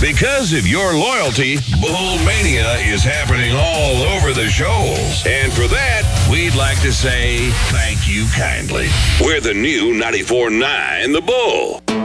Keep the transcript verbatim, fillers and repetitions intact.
Because of your loyalty, Bull Mania is happening all over the show. And for that, we'd like to say thank you kindly. We're the new ninety-four point nine The Bull.